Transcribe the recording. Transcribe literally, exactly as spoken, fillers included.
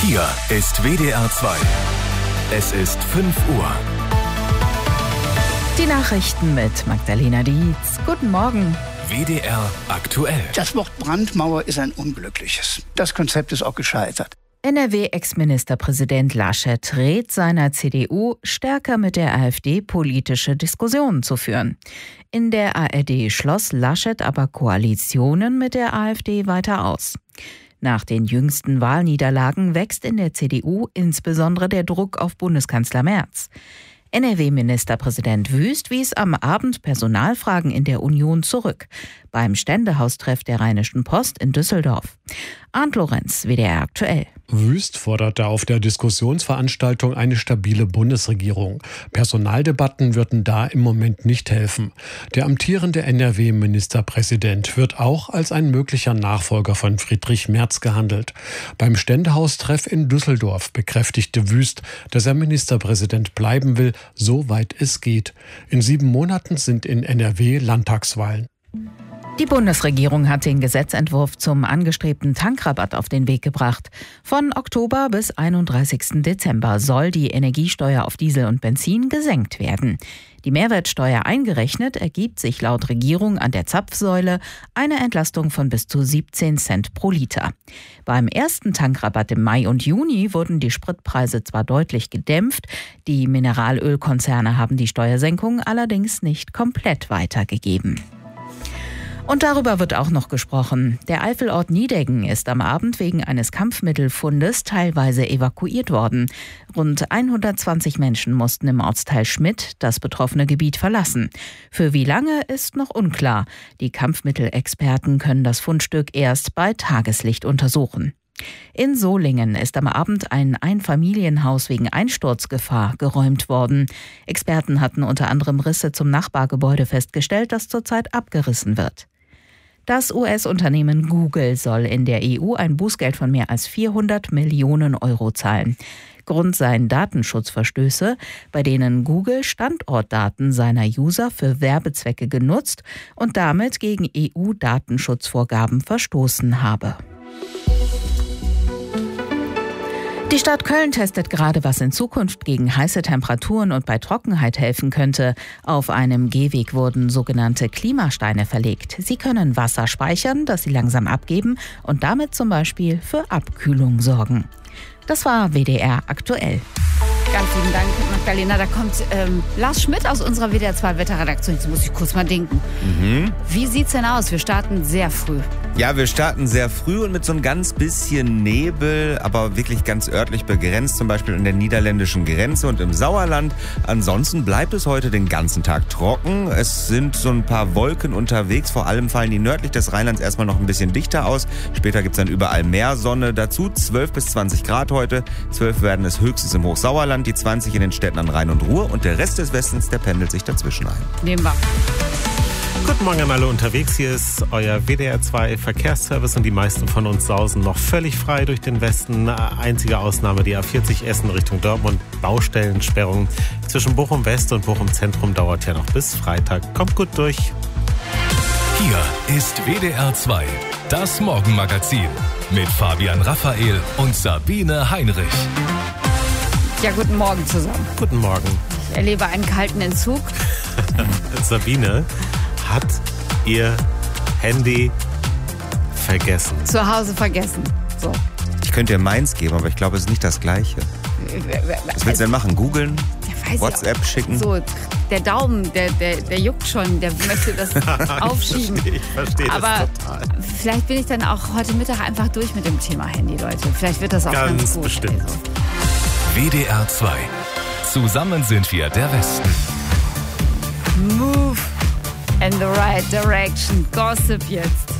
Hier ist W D R zwei. Es ist fünf Uhr. Die Nachrichten mit Magdalena Dietz. Guten Morgen. W D R aktuell. Das Wort Brandmauer ist ein unglückliches. Das Konzept ist auch gescheitert. N R W-Ex-Ministerpräsident Laschet rät seiner C D U, stärker mit der AfD politische Diskussionen zu führen. In der A R D schloss Laschet aber Koalitionen mit der AfD weiter aus. Nach den jüngsten Wahlniederlagen wächst in der C D U insbesondere der Druck auf Bundeskanzler Merz. N R W-Ministerpräsident Wüst wies am Abend Personalfragen in der Union zurück, beim Ständehaustreff der Rheinischen Post in Düsseldorf. Arndt Lorenz, W D R aktuell. Wüst forderte auf der Diskussionsveranstaltung eine stabile Bundesregierung. Personaldebatten würden da im Moment nicht helfen. Der amtierende N R W-Ministerpräsident wird auch als ein möglicher Nachfolger von Friedrich Merz gehandelt. Beim Ständehaustreff in Düsseldorf bekräftigte Wüst, dass er Ministerpräsident bleiben will, soweit es geht. In sieben Monaten sind in N R W Landtagswahlen. Die Bundesregierung hat den Gesetzentwurf zum angestrebten Tankrabatt auf den Weg gebracht. Von Oktober bis einunddreißigsten Dezember soll die Energiesteuer auf Diesel und Benzin gesenkt werden. Die Mehrwertsteuer eingerechnet ergibt sich laut Regierung an der Zapfsäule eine Entlastung von bis zu siebzehn Cent pro Liter. Beim ersten Tankrabatt im Mai und Juni wurden die Spritpreise zwar deutlich gedämpft, die Mineralölkonzerne haben die Steuersenkung allerdings nicht komplett weitergegeben. Und darüber wird auch noch gesprochen. Der Eifelort Niedeggen ist am Abend wegen eines Kampfmittelfundes teilweise evakuiert worden. Rund hundertzwanzig Menschen mussten im Ortsteil Schmidt das betroffene Gebiet verlassen. Für wie lange ist noch unklar. Die Kampfmittelexperten können das Fundstück erst bei Tageslicht untersuchen. In Solingen ist am Abend ein Einfamilienhaus wegen Einsturzgefahr geräumt worden. Experten hatten unter anderem Risse zum Nachbargebäude festgestellt, das zurzeit abgerissen wird. Das U S-Unternehmen Google soll in der E U ein Bußgeld von mehr als vierhundert Millionen Euro zahlen. Grund seien Datenschutzverstöße, bei denen Google Standortdaten seiner User für Werbezwecke genutzt und damit gegen E U-Datenschutzvorgaben verstoßen habe. Die Stadt Köln testet gerade, was in Zukunft gegen heiße Temperaturen und bei Trockenheit helfen könnte. Auf einem Gehweg wurden sogenannte Klimasteine verlegt. Sie können Wasser speichern, das sie langsam abgeben und damit zum Beispiel für Abkühlung sorgen. Das war W D R aktuell. Ganz lieben Dank, Magdalena. Da kommt ähm, Lars Schmidt aus unserer W D R zwei Wetterredaktion. Jetzt muss ich kurz mal denken. Mhm. Wie sieht's denn aus? Wir starten sehr früh. Ja, wir starten sehr früh und mit so ein ganz bisschen Nebel, aber wirklich ganz örtlich begrenzt, zum Beispiel an der niederländischen Grenze und im Sauerland. Ansonsten bleibt es heute den ganzen Tag trocken. Es sind so ein paar Wolken unterwegs. Vor allem fallen die nördlich des Rheinlands erstmal noch ein bisschen dichter aus. Später gibt's dann überall mehr Sonne. Dazu zwölf bis zwanzig Grad heute. zwölf werden es höchstens im Hochsauerland, die zwanzig in den Städten an Rhein und Ruhr und der Rest des Westens, der pendelt sich dazwischen ein. Nehmen wir. Guten Morgen an alle unterwegs. Hier ist euer W D R zwei Verkehrsservice und die meisten von uns sausen noch völlig frei durch den Westen. Einzige Ausnahme die A vierzig Essen Richtung Dortmund. Baustellensperrung zwischen Bochum West und Bochum Zentrum dauert ja noch bis Freitag. Kommt gut durch. Hier ist W D R zwei, das Morgenmagazin mit Fabian Raphael und Sabine Heinrich. Ja, guten Morgen zusammen. Guten Morgen. Ich erlebe einen kalten Entzug. Sabine hat ihr Handy vergessen. Zu Hause vergessen. So. Ich könnte dir meins geben, aber ich glaube, es ist nicht das Gleiche. Was willst du denn machen? Googeln? Ja, WhatsApp ich schicken? So, der Daumen, der, der, der juckt schon, der möchte das aufschieben. Ich verstehe, ich verstehe das aber total. Vielleicht bin ich dann auch heute Mittag einfach durch mit dem Thema Handy, Leute. Vielleicht wird das auch ganz, ganz gut. bestimmt. Also. W D R zwei. Zusammen sind wir der Westen. Move in the right direction. Gossip jetzt.